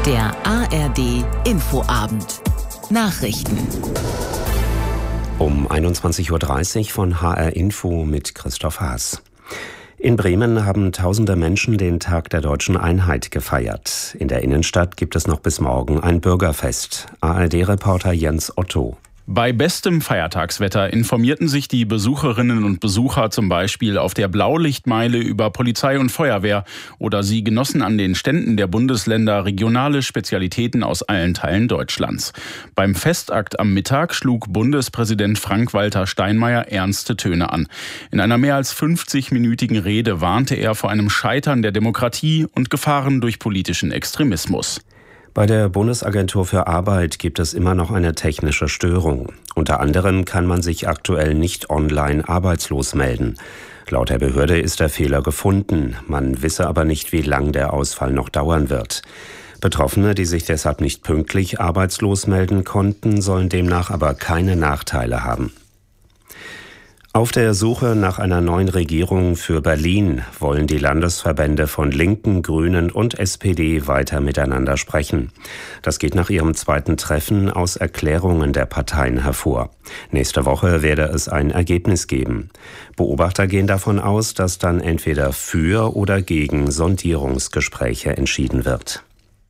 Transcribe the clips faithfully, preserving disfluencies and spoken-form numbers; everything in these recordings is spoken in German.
Der A R D Infoabend. Nachrichten. Um einundzwanzig Uhr dreißig von H R Info mit Christoph Haas. In Bremen haben tausende Menschen den Tag der Deutschen Einheit gefeiert. In der Innenstadt gibt es noch bis morgen ein Bürgerfest. A R D-Reporter Jens Otto. Bei bestem Feiertagswetter informierten sich die Besucherinnen und Besucher zum Beispiel auf der Blaulichtmeile über Polizei und Feuerwehr oder sie genossen an den Ständen der Bundesländer regionale Spezialitäten aus allen Teilen Deutschlands. Beim Festakt am Mittag schlug Bundespräsident Frank-Walter Steinmeier ernste Töne an. In einer mehr als fünfzig-minütigen Rede warnte er vor einem Scheitern der Demokratie und Gefahren durch politischen Extremismus. Bei der Bundesagentur für Arbeit gibt es immer noch eine technische Störung. Unter anderem kann man sich aktuell nicht online arbeitslos melden. Laut der Behörde ist der Fehler gefunden. Man wisse aber nicht, wie lang der Ausfall noch dauern wird. Betroffene, die sich deshalb nicht pünktlich arbeitslos melden konnten, sollen demnach aber keine Nachteile haben. Auf der Suche nach einer neuen Regierung für Berlin wollen die Landesverbände von Linken, Grünen und S P D weiter miteinander sprechen. Das geht nach ihrem zweiten Treffen aus Erklärungen der Parteien hervor. Nächste Woche werde es ein Ergebnis geben. Beobachter gehen davon aus, dass dann entweder für oder gegen Sondierungsgespräche entschieden wird.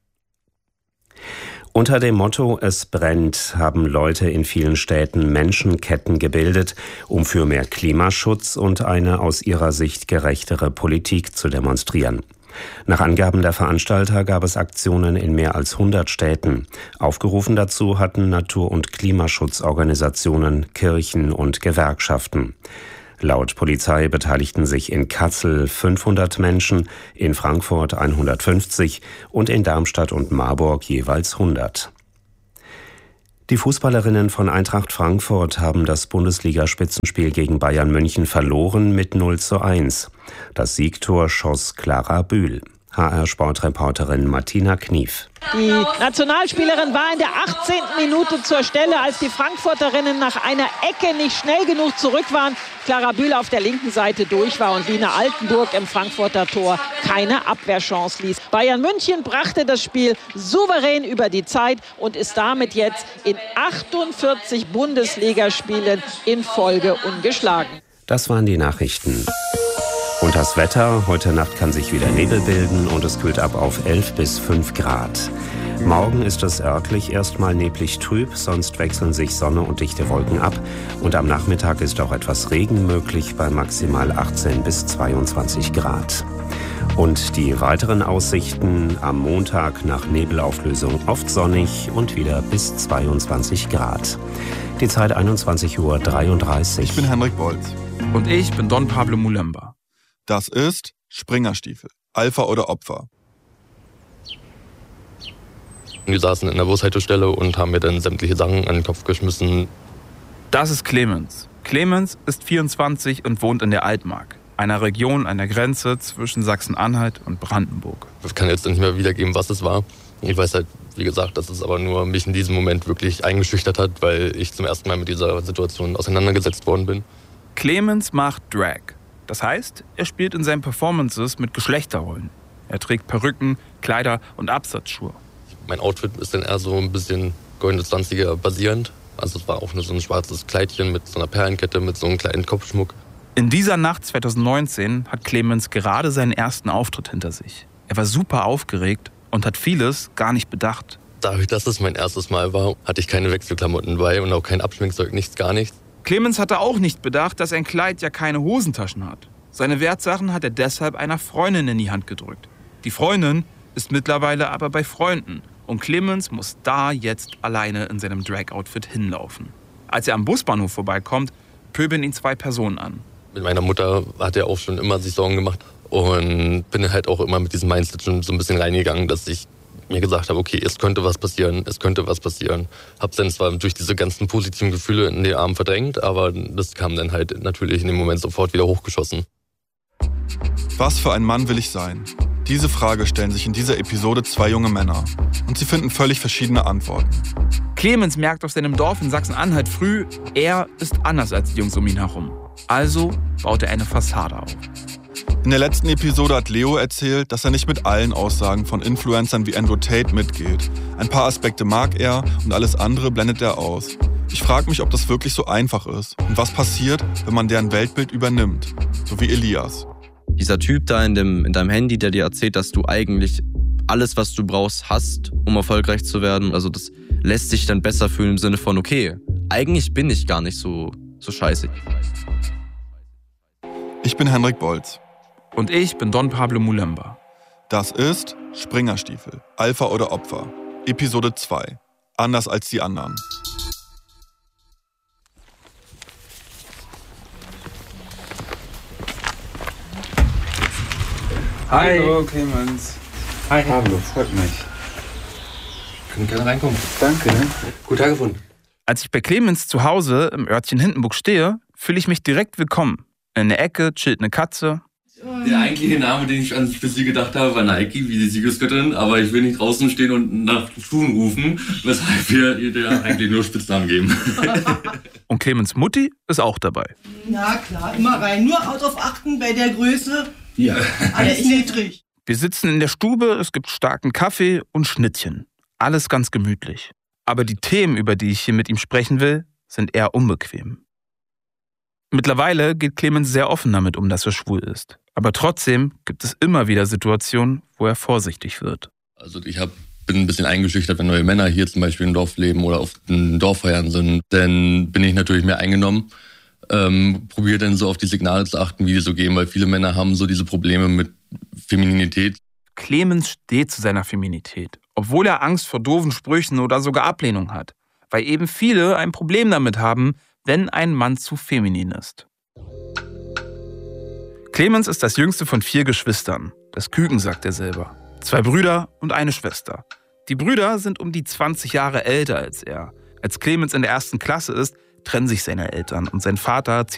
Unter dem Motto "Es brennt" haben Leute in vielen Städten Menschenketten gebildet, um für mehr Klimaschutz und eine aus ihrer Sicht gerechtere Politik zu demonstrieren. Nach Angaben der Veranstalter gab es Aktionen in mehr als hundert Städten. Aufgerufen dazu hatten Natur- und Klimaschutzorganisationen, Kirchen und Gewerkschaften. Laut Polizei beteiligten sich in Kassel fünfhundert Menschen, in Frankfurt hundertfünfzig und in Darmstadt und Marburg jeweils hundert. Die Fußballerinnen von Eintracht Frankfurt haben das Bundesligaspitzenspiel gegen Bayern München verloren mit null zu eins. Das Siegtor schoss Clara Bühl. H R-Sportreporterin Martina Knief. Die Nationalspielerin war in der achtzehnten Minute zur Stelle, als die Frankfurterinnen nach einer Ecke nicht schnell genug zurück waren. Clara Bühl auf der linken Seite durch war und Lina Altenburg im Frankfurter Tor keine Abwehrchance ließ. Bayern München brachte das Spiel souverän über die Zeit und ist damit jetzt in achtundvierzig Bundesligaspielen in Folge ungeschlagen. Das waren die Nachrichten. Und das Wetter: Heute Nacht kann sich wieder Nebel bilden und es kühlt ab auf elf bis fünf Grad. Morgen ist es örtlich erstmal neblig trüb, sonst wechseln sich Sonne und dichte Wolken ab. Und am Nachmittag ist auch etwas Regen möglich bei maximal achtzehn bis zweiundzwanzig Grad. Und die weiteren Aussichten: am Montag nach Nebelauflösung oft sonnig und wieder bis zweiundzwanzig Grad. Die Zeit einundzwanzig Uhr dreiunddreißig. Ich bin Henrik Bolz. Und ich bin Don Pablo Mulemba. Das ist Springerstiefel, Alpha oder Opfer. Wir saßen in der Bushaltestelle und haben mir dann sämtliche Sachen an den Kopf geschmissen. Das ist Clemens. Clemens ist vierundzwanzig und wohnt in der Altmark, einer Region an der Grenze zwischen Sachsen-Anhalt und Brandenburg. Ich kann jetzt nicht mehr wiedergeben, was es war. Ich weiß halt, wie gesagt, dass es aber nur mich in diesem Moment wirklich eingeschüchtert hat, weil ich zum ersten Mal mit dieser Situation auseinandergesetzt worden bin. Clemens macht Drag. Das heißt, er spielt in seinen Performances mit Geschlechterrollen. Er trägt Perücken, Kleider und Absatzschuhe. Mein Outfit ist dann eher so ein bisschen Goldene Zwanziger basierend. Also es war auch nur so ein schwarzes Kleidchen mit so einer Perlenkette, mit so einem kleinen Kopfschmuck. In dieser Nacht zweitausendneunzehn hat Clemens gerade seinen ersten Auftritt hinter sich. Er war super aufgeregt und hat vieles gar nicht bedacht. Dadurch, dass es mein erstes Mal war, hatte ich keine Wechselklamotten bei und auch kein Abschminkzeug, nichts, gar nichts. Clemens hatte auch nicht bedacht, dass ein Kleid ja keine Hosentaschen hat. Seine Wertsachen hat er deshalb einer Freundin in die Hand gedrückt. Die Freundin ist mittlerweile aber bei Freunden und Clemens muss da jetzt alleine in seinem Drag-Outfit hinlaufen. Als er am Busbahnhof vorbeikommt, pöbeln ihn zwei Personen an. Mit meiner Mutter hat er auch schon immer sich Sorgen gemacht und bin halt auch immer mit diesem Mindset schon so ein bisschen reingegangen, dass ich mir gesagt habe, okay, es könnte was passieren, es könnte was passieren. Hab's dann zwar durch diese ganzen positiven Gefühle in den Arm verdrängt, aber das kam dann halt natürlich in dem Moment sofort wieder hochgeschossen. Was für ein Mann will ich sein? Diese Frage stellen sich in dieser Episode zwei junge Männer. Und sie finden völlig verschiedene Antworten. Clemens merkt auf seinem Dorf in Sachsen-Anhalt früh, er ist anders als die Jungs um ihn herum. Also baut er eine Fassade auf. In der letzten Episode hat Leo erzählt, dass er nicht mit allen Aussagen von Influencern wie Andrew Tate mitgeht. Ein paar Aspekte mag er und alles andere blendet er aus. Ich frage mich, ob das wirklich so einfach ist und was passiert, wenn man deren Weltbild übernimmt, so wie Elias. Dieser Typ da in, dem, in deinem Handy, der dir erzählt, dass du eigentlich alles, was du brauchst, hast, um erfolgreich zu werden. Also das lässt sich dann besser fühlen im Sinne von, okay, eigentlich bin ich gar nicht so, so scheiße. Ich bin Henrik Bolz. Und ich bin Don Pablo Mulemba. Das ist Springerstiefel, Alpha oder Opfer, Episode zwei. Anders als die anderen. Hi. Hallo, Clemens. Hi. Pablo, freut mich. Können gerne reinkommen. Danke. Gut Tag gefunden. Als ich bei Clemens zu Hause im Örtchen Hindenburg stehe, fühle ich mich direkt willkommen. In der Ecke chillt eine Katze. Der eigentliche Name, den ich an für sie gedacht habe, war Nike, wie die Siegesgöttin. Aber ich will nicht draußen stehen und nach Schuhen rufen, weshalb wir ihr eigentlich nur Spitznamen geben. Und Clemens Mutti ist auch dabei. Na klar, immer rein. Nur darauf achten bei der Größe. Ja. Alles niedrig. Wir sitzen in der Stube, es gibt starken Kaffee und Schnittchen. Alles ganz gemütlich. Aber die Themen, über die ich hier mit ihm sprechen will, sind eher unbequem. Mittlerweile geht Clemens sehr offen damit um, dass er schwul ist. Aber trotzdem gibt es immer wieder Situationen, wo er vorsichtig wird. Also ich hab, bin ein bisschen eingeschüchtert, wenn neue Männer hier zum Beispiel im Dorf leben oder auf den Dorffeiern sind. Dann bin ich natürlich mehr eingenommen. Ähm, probiere dann so auf die Signale zu achten, wie die so gehen, weil viele Männer haben so diese Probleme mit Femininität. Clemens steht zu seiner Feminität, obwohl er Angst vor doofen Sprüchen oder sogar Ablehnung hat. Weil eben viele ein Problem damit haben, wenn ein Mann zu feminin ist. Clemens ist das jüngste von vier Geschwistern. Das Küken, sagt er selber. Zwei Brüder und eine Schwester. Die Brüder sind um die zwanzig Jahre älter als er. Als Clemens in der ersten Klasse ist, trennen sich seine Eltern und sein Vater zieht